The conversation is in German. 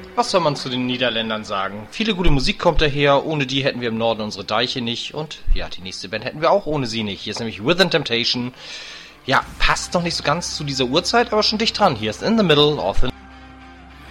Was soll man zu den Niederländern sagen? Viele gute Musik kommt daher, ohne die hätten wir im Norden unsere Deiche nicht. Und ja, die nächste Band hätten wir auch ohne sie nicht. Hier ist nämlich Within Temptation. Ja, passt noch nicht so ganz zu dieser Uhrzeit, aber schon dicht dran. Hier ist In the Middle of the